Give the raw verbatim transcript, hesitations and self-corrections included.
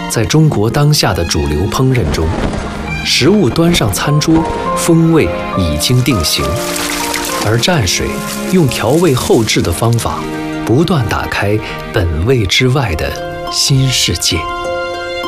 在中国当下的主流烹饪中，食物端上餐桌，风味已经定型，而蘸水用调味后置的方法，不断打开本味之外的新世界。